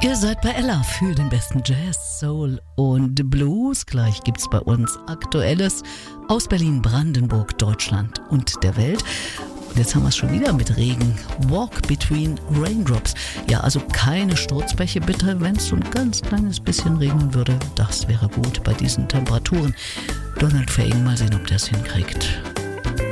Ihr seid bei Ella für den besten Jazz, Soul und Blues. Gleich gibt's bei uns Aktuelles aus Berlin, Brandenburg, Deutschland und der Welt. Und jetzt haben wir es schon wieder mit Regen. Walk Between Raindrops. Ja, also keine Sturzbäche bitte, wenn es so ein ganz kleines bisschen regnen würde. Das wäre gut bei diesen Temperaturen. Donald Fagen, mal sehen, ob der es hinkriegt.